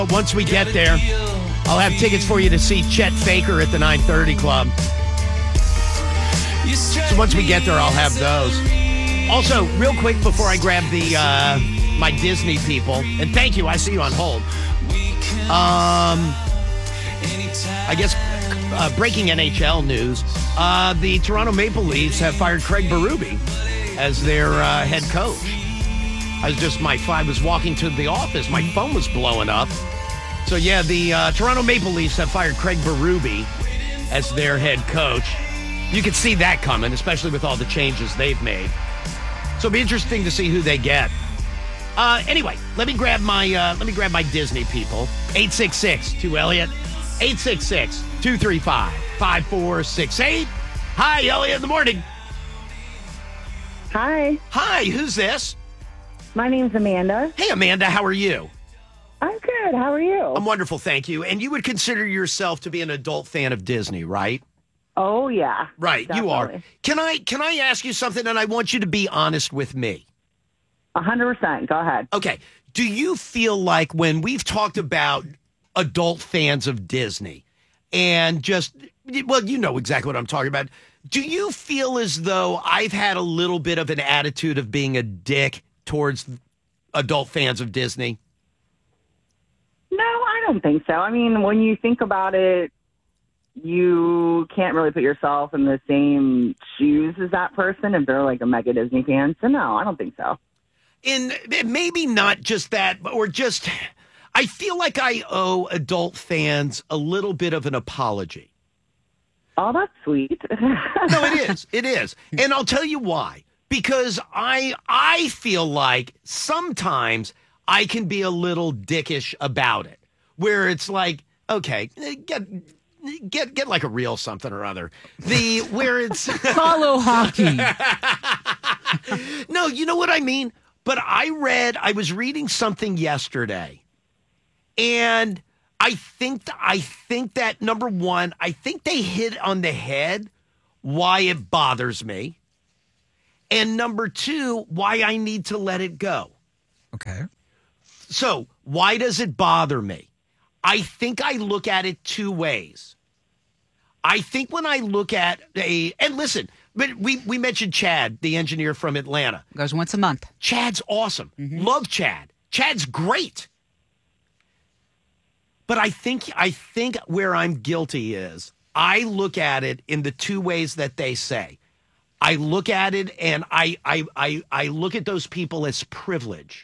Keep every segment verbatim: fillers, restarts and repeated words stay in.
Once we get there, I'll have tickets for you to see Chet Faker at the nine thirty Club. So once we get there, I'll have those. Also, real quick before I grab the uh, my Disney people, and thank you, I see you on hold. Um, I guess uh, breaking N H L news: uh, the Toronto Maple Leafs have fired Craig Berube as their uh, head coach. I was just my I was walking to the office, my phone was blowing up. So yeah, the uh, Toronto Maple Leafs have fired Craig Berube as their head coach. You could see that coming, especially with all the changes they've made. So it'll be interesting to see who they get. Uh, anyway, let me grab my uh, let me grab my Disney people. eight six six two Elliott. eight six six two three five five four six eight. Hi, Elliott in the morning. Hi. Hi, who's this? My name's Amanda. Hey, Amanda, how are you? I'm good. How are you? I'm wonderful, thank you. And you would consider yourself to be an adult fan of Disney, right? Oh, yeah. Right, definitely. you are. Can I can I ask you something, and I want you to be honest with me? one hundred percent. Go ahead. Okay. Do you feel like when we've talked about adult fans of Disney and just, well, you know exactly what I'm talking about. Do you feel as though I've had a little bit of an attitude of being a dick towards adult fans of Disney? No, I don't think so. I mean, when you think about it, you can't really put yourself in the same shoes as that person if they're like a mega Disney fan. So no, I don't think so. And maybe not just that, or just, I feel like I owe adult fans a little bit of an apology. Oh, that's sweet. No, it is. It is. And I'll tell you why. Because I I feel like sometimes I can be a little dickish about it, where it's like, okay, get get get like a real something or other. The where it's follow hockey. No, you know what I mean? But I read, I was reading something yesterday, and I think I think that number one, I think they hit on the head why it bothers me. And number two, why I need to let it go. Okay. So why does it bother me? I think I look at it two ways. I think when I look at a, and listen, but we, we mentioned Chad, the engineer from Atlanta. Goes once a month. Chad's awesome. Mm-hmm. Love Chad. Chad's great. But I think I think where I'm guilty is I look at it in the two ways that they say. I look at it and I I I, I look at those people as privilege.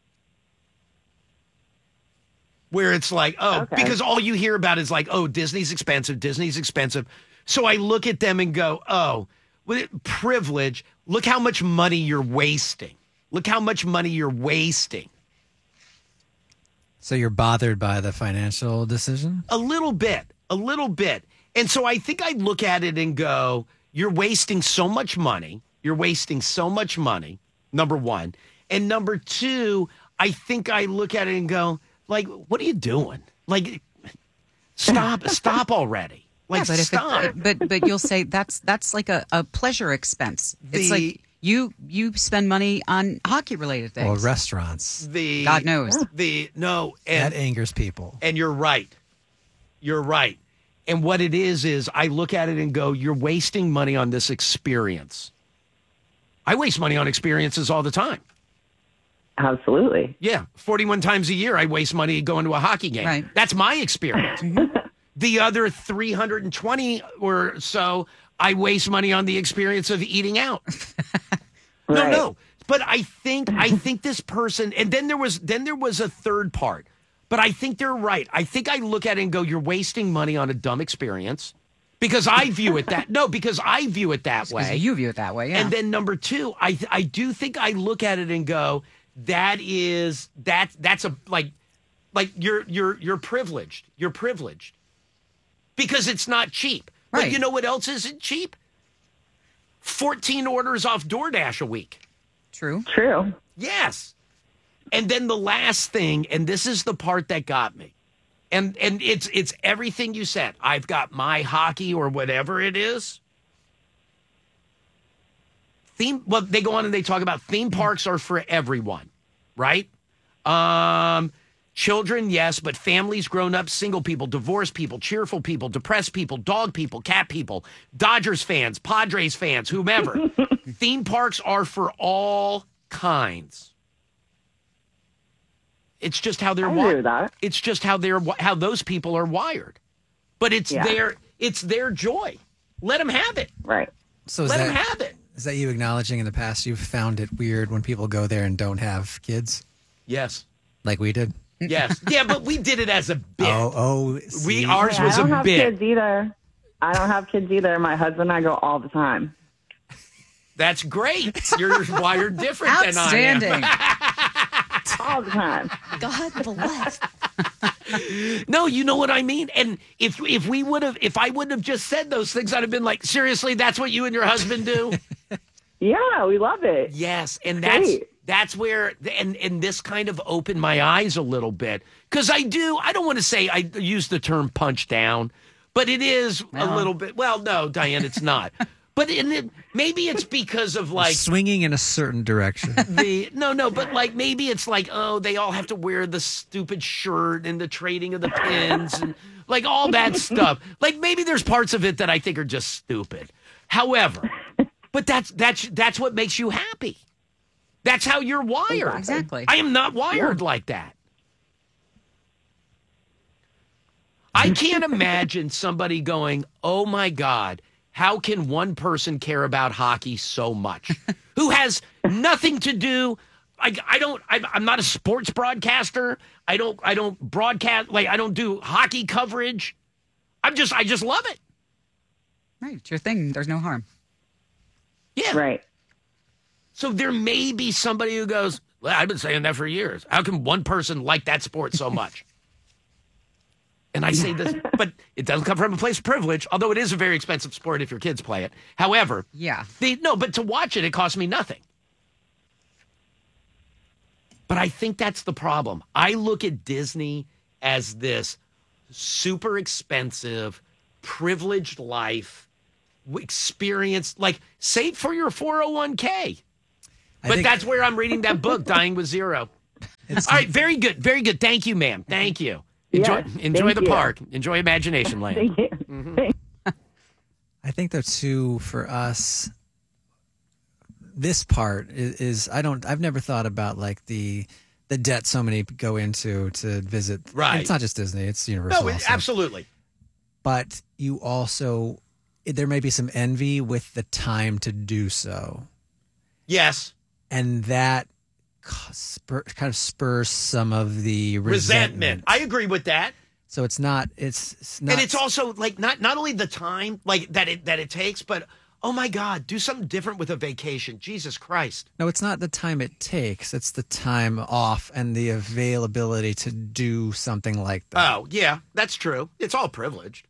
Where it's like, oh, okay. Because all you hear about is like, oh, Disney's expensive, Disney's expensive. So I look at them and go, oh, with privilege, look how much money you're wasting. Look how much money you're wasting. So you're bothered by the financial decision? A little bit, a little bit. And so I think I look at it and go, you're wasting so much money. You're wasting so much money, number one. And number two, I think I look at it and go, like, what are you doing? Like, stop, stop already. Like, yeah, but stop. If it, but but you'll say that's that's like a, a pleasure expense. It's The- like you you spend money on hockey related things. Or restaurants. The God knows. The no, and That angers people. and you're right. You're right. And what it is is I look at it and go, you're wasting money on this experience. I waste money on experiences all the time. Absolutely. Yeah, forty-one times a year I waste money going to a hockey game. Right. That's my experience. The other three hundred twenty or so, I waste money on the experience of eating out. No, Right. no. But I think I think this person, and then there was then there was a third part. But I think they're right. I think I look at it and go, you're wasting money on a dumb experience. Because I view it that no, because I view it that Because way. you view it that way, yeah. And then number two, I I do think I look at it and go, that is that that's a like like you're you're you're privileged. You're privileged. Because it's not cheap. But Right. you know what else isn't cheap? fourteen orders off DoorDash a week. True. True. Yes. And then the last thing, and this is the part that got me. And and it's it's everything you said. I've got my hockey or whatever it is. Theme well, they go on and they talk about theme parks are for everyone, right? Um Children, yes, but families, grown-ups, single people, divorced people, cheerful people, depressed people, dog people, cat people, Dodgers fans, Padres fans, whomever. Theme parks are for all kinds. It's just how they're I agree wired. with that. It's just how they're how those people are wired. But it's Yeah. their it's their joy. Let them have it. Right. So is Let that, them have it. is that you acknowledging in the past you've found it weird when people go there and don't have kids Yes. like we did? Yes. Yeah, but we did it as a bit. Oh, oh. we see? ours Yeah, was I don't a have bit. kids either. I don't have kids either. My husband and I go all the time. That's great. You're wired different than I am. Outstanding. All the time. God bless. No, you know what I mean? And if if we would have if I wouldn't have just said those things, I'd have been like, seriously, that's what you and your husband do? Yeah, we love it. Yes. And that's Great. that's where and and this kind of opened my eyes a little bit. Because I do, I don't want to say I use the term punch down, but it is a little bit. Well, no, Diane, it's not. But in it, maybe it's because of like Swinging in a certain direction. the no no but like maybe it's like, oh, they all have to wear the stupid shirt and the trading of the pins and like all that stuff. Like maybe there's parts of it that I think are just stupid. However, but that's that's that's what makes you happy. That's how you're wired. Exactly. I am not wired like that. I can't imagine somebody going, oh my God, how can one person care about hockey so much? Who has nothing to do. I, I don't, I'm, I'm not a sports broadcaster. I don't, I don't broadcast, like I don't do hockey coverage. I'm just, I just love it. Right. It's your thing. There's no harm. Yeah. Right. So there may be somebody who goes, well, I've been saying that for years. How can one person like that sport so much? And I say this, but it doesn't come from a place of privilege, although it is a very expensive sport if your kids play it. However, Yeah. they, no, but to watch it, it costs me nothing. But I think that's the problem. I look at Disney as this super expensive, privileged life experience, like save for your four oh one k. I But think that's where I'm reading that book, Dying with Zero. All right, very good, very good. Thank you, ma'am. Thank you. Enjoy, Yes, enjoy thank the you. park. Enjoy Imagination Land. Thank you. Mm-hmm. Thank- I think though too for us, this part is, is I don't I've never thought about like the the debt so many go into to visit. Right. It's not just Disney; it's Universal. No, it, also. absolutely. But you also there may be some envy with the time to do so, Yes. and that spur, kind of spurs some of the Resentment. resentment. I agree with that. So it's not. It's, it's not. And it's also like not not only the time like that it that it takes, but oh my God, do something different with a vacation. Jesus Christ. No, it's not the time it takes. It's the time off and the availability to do something like that. Oh, yeah, that's true. It's all privileged.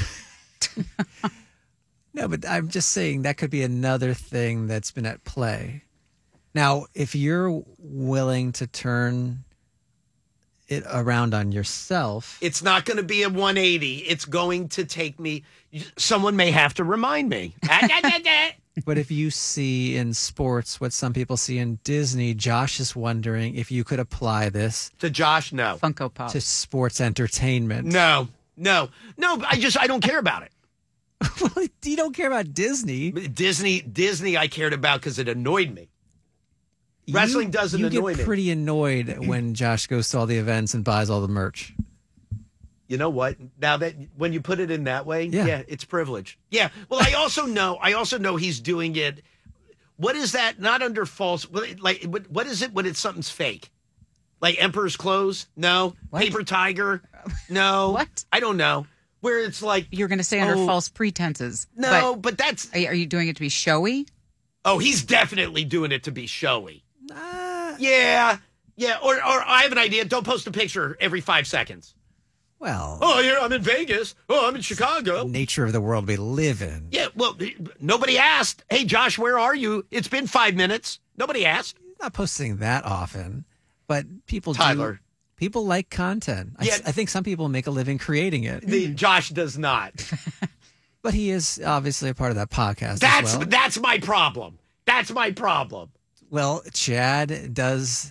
No, but I'm just saying that could be another thing that's been at play. Now, if you're willing to turn it around on yourself, It's not going to be a one eighty. It's going to take me. Someone may have to remind me. but if you see in sports what some people see in Disney, Josh is wondering if you could apply this To Josh, no. Funko Pop. to sports entertainment. No, no, no. I just, I don't care about it. Well, you don't care about Disney. Disney, Disney, I cared about because it annoyed me. Wrestling You- doesn't you annoy get me. pretty annoyed when Josh goes to all the events and buys all the merch. You know what? Now that when you put it in that way, Yeah. yeah, it's privilege. Yeah. Well, I also know, I also know he's doing it. What is that? Not under false. Like, what what is it when it's something's fake? Like Emperor's Clothes? No. What? Paper Tiger? No. What? I don't know. Where it's like, You're going to say under Oh. false pretenses. no, But but that's. are you- are you doing it to be showy? Oh, he's definitely doing it to be showy. Ah, Yeah. Yeah. Or, or I have an idea. Don't post a picture every five seconds. well, Oh, here I'm in Vegas. Oh, I'm in Chicago. nature of the world we live in. Yeah, well, nobody asked. Hey, Josh, where are you? It's been five minutes. Nobody asked. Not posting that often, but people Tyler. do. People like content. I, Yeah. I think some people make a living creating it. The Josh does not. But he is obviously a part of that podcast That's as well. that's my problem. That's my problem. Well, Chad does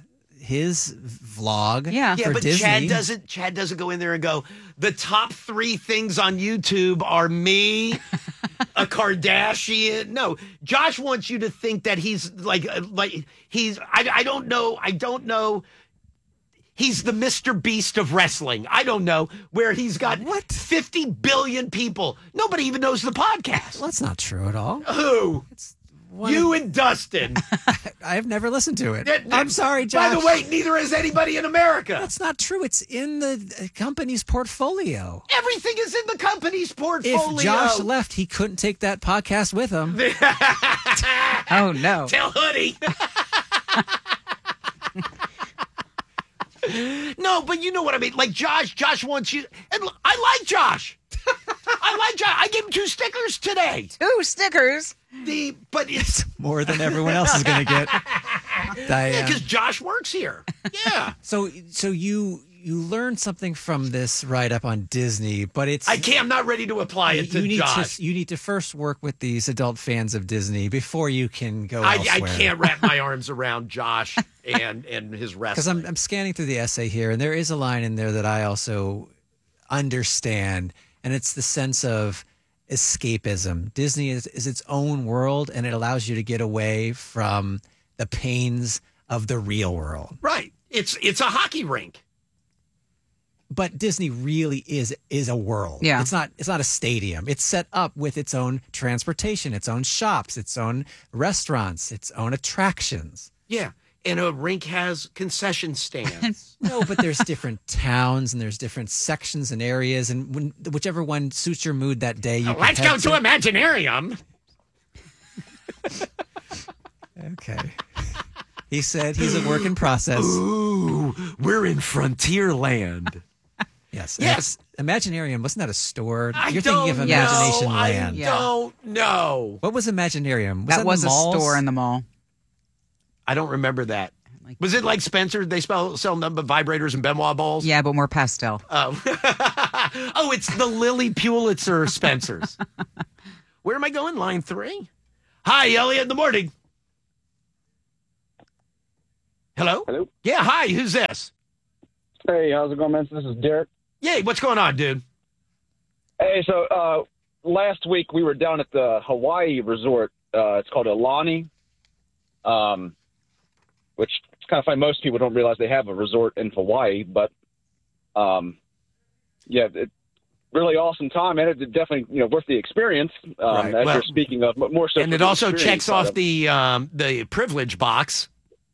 his vlog. Yeah. Yeah, for but Disney. Chad doesn't. Chad doesn't go in there and go. The top three things on YouTube are me, a Kardashian. No, Josh wants you to think that he's like, uh, like he's. I, I don't know. I don't know. He's the Mister Beast of wrestling. I don't know where he's got What? fifty billion people. Nobody even knows the podcast. Well, that's not true at all. Who? One You of- and Dustin. I've never listened to it. That- I'm sorry, Josh. By the way, neither has anybody in America. That's not true. It's in the uh, company's portfolio. Everything is in the company's portfolio. If Josh left, he couldn't take that podcast with him. Oh, no. Tell Hoodie. No, but you know what I mean. Like Josh, Josh wants you, and look, I like Josh. I like Josh. I gave him two stickers today. Two stickers. The but it's More than everyone else is going to get. Diane. because Josh works here. Yeah, So, so you you learned something from this write up on Disney, but it's I can't. I'm not ready to apply it to you need Josh. to you need to first work with these adult fans of Disney before you can go I, I elsewhere. can't wrap my arms around Josh and and his Because wrestling. I'm I'm scanning through the essay here, and there is a line in there that I also understand, and it's the sense of escapism. Disney is, is its own world, and it allows you to get away from the pains of the real world. Right. It's it's a hockey rink. But Disney really is is a world. Yeah. It's not it's not a stadium. It's set up with its own transportation, its own shops, its own restaurants, its own attractions. Yeah. And a rink has concession stands. No, but there's different towns and there's different sections and areas, and when, whichever one suits your mood that day, you can Let's head go to Imaginarium. Okay. He said he's a work in process. Ooh, we're in Frontierland. Yes. Yes. And Imaginarium, wasn't that a store? I You're don't thinking of Yes. Imagination know. Land. I Yeah. don't know. What was Imaginarium? Was That, that in was the a malls? store in the mall. I don't remember that. Like- Was it like Spencer? They spell, sell nothing but vibrators and Benoit balls? Yeah, but more pastel. Oh. Oh, it's the Lily Pulitzer Spencers. Where am I going? Line three? Hi, Elliot, in the morning. Hello? Hello. Yeah, hi, who's this? Hey, how's it going, man? This is Derek. Yay, what's going on, dude? Hey, so uh, last week we were down at the Hawaii resort. Uh, it's called Aulani, um, which it's kind of funny. Most people don't realize they have a resort in Hawaii, but um, yeah, it, really awesome time, and it's definitely you know worth the experience. Um, Right. As Well, you're speaking of, but more so. And for it the also experience checks side off of it. the um, the privilege box.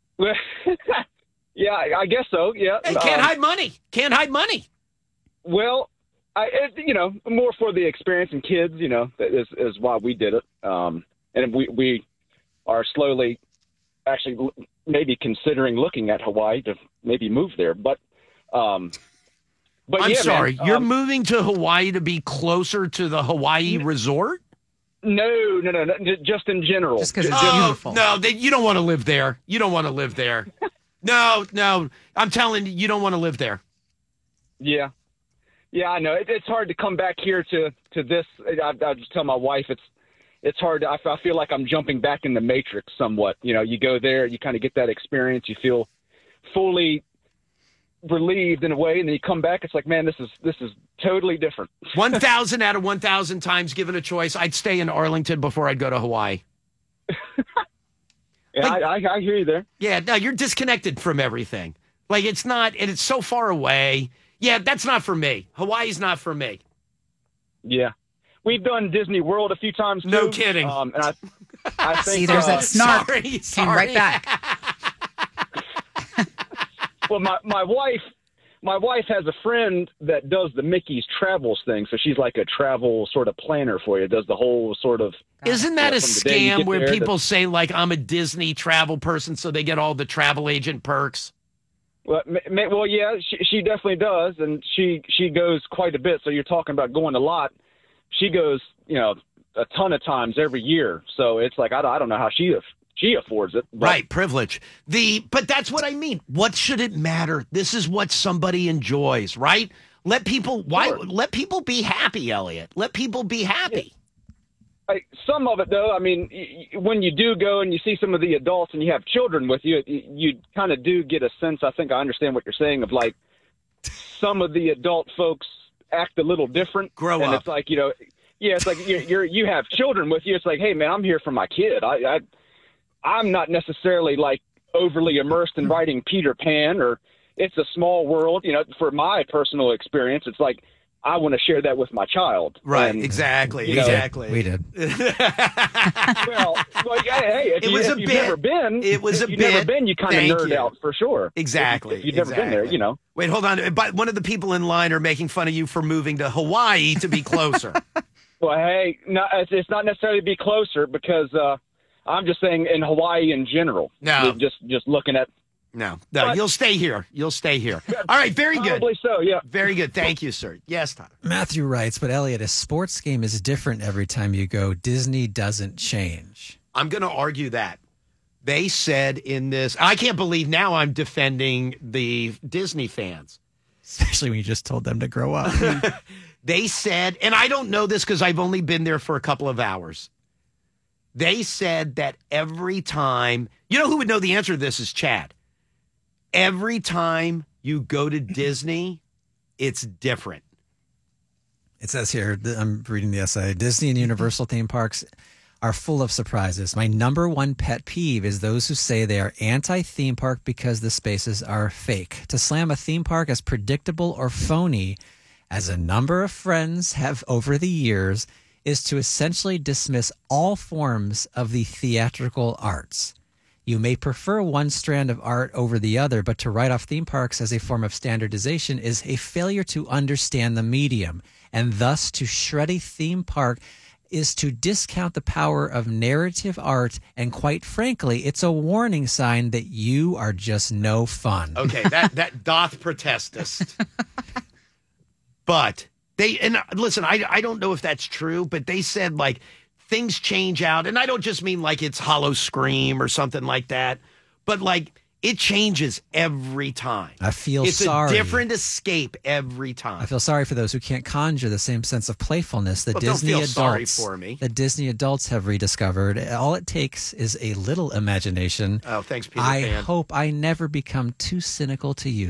Yeah, I I guess so. Yeah, Hey, can't Um, hide money. Can't hide money. Well, I it, you know more for the experience and kids. You know that is is why we did it. Um, and we we are slowly, actually, l- maybe considering looking at Hawaii to maybe move there. But, um, but I'm yeah, sorry. man, You're um, moving to Hawaii to be closer to the Hawaii resort? no, no, no, no, j- just in general. Just 'cause J- it's just- beautiful. No, they, you don't want to live there. You don't want to live there. No, no. I'm telling you, you don't want to live there. Yeah. Yeah, I know. It, it's hard to come back here to, to this. I, I just tell my wife it's it's hard. To, I, I feel like I'm jumping back in the Matrix somewhat. You know, you go there, you kind of get that experience. You feel fully relieved in a way, and then you come back. It's like, man, this is this is totally different. one thousand out of one thousand times given a choice, I'd stay in Arlington before I'd go to Hawaii. Yeah, Like- I, I, I hear you there. Yeah, no, you're disconnected from everything. Like, it's not, and it's so far away. Yeah, that's not for me. Hawaii's not for me. Yeah. We've done Disney World a few times, too. No kidding. Um, and I, I think, See, there's uh, that snark. Sorry, Came sorry. right back. well, my, my wife, my wife has a friend that does the Mickey's Travels thing. So she's like a travel sort of planner for you, does the whole sort of. Isn't that Yeah, a from the day you scam get where there, people say, like, I'm a Disney travel person, so they get all the travel agent perks? Well, ma- ma- well, yeah, she, she definitely does, and she she goes quite a bit. So you're talking about going a lot. She goes, you know, a ton of times every year. So it's like I, don't- I don't know how she aff- she affords it. But Right, privilege. The but that's what I mean. What should it matter? This is what somebody enjoys, right? Let people why Sure. let people be happy, Elliot. Let people be happy. I, some of it, though, I mean, y- y- when you do go and you see some of the adults and you have children with you, you, you kind of do get a sense, I think I understand what you're saying, of like some of the adult folks act a little different. Grow and up. It's like, you know, yeah, it's like you're, you're, you have children with you. It's like, hey, man, I'm here for my kid. I, I, I'm not necessarily like overly immersed in writing Peter Pan or It's a Small World. You know, for my personal experience, it's like, I want to share that with my child. Right, And, exactly, you know, exactly. We did. Well, well yeah, hey, if, It you, was if a you've bit. never been, It was if a you've bit. never been, you kind of Thank nerd you. out for sure. Exactly. If, if you've never exactly. been there, you know. Wait, hold on. But one of the people in line are making fun of you for moving to Hawaii to be closer. Well, hey, no, it's, it's not necessarily to be closer because uh, I'm just saying in Hawaii in general. No. Just just looking at. No, no, But- you'll stay here. You'll stay here. All right, very good. Probably so, yeah. Very good. Thank you, sir. Yes, Tyler. Matthew writes, but Elliot, a sports game is different every time you go. Disney doesn't change. I'm going to argue that. They said in this, I can't believe now I'm defending the Disney fans. Especially when you just told them to grow up. They said, and I don't know this because I've only been there for a couple of hours. They said that every time, you know who would know the answer to this is Chad. Every time you go to Disney, it's different. It says here, th- I'm reading the essay, Disney and Universal theme parks are full of surprises. My number one pet peeve is those who say they are anti-theme park because the spaces are fake. To slam a theme park as predictable or phony, as a number of friends have over the years, is to essentially dismiss all forms of the theatrical arts. You may prefer one strand of art over the other, but to write off theme parks as a form of standardization is a failure to understand the medium, and thus to shred a theme park is to discount the power of narrative art, and quite frankly, it's a warning sign that you are just no fun. Okay, that, that doth protestest. But they, and listen, I, I don't know if that's true, but they said like, things change out, and I don't just mean like it's Hollow Scream or something like that, but like it changes every time. I feel it's sorry. a different escape every time. I feel sorry for those who can't conjure the same sense of playfulness that Well, don't Disney feel adults sorry for me. that Disney adults have rediscovered. All it takes is a little imagination. Oh, thanks, Peter I Pan. hope I never become too cynical to use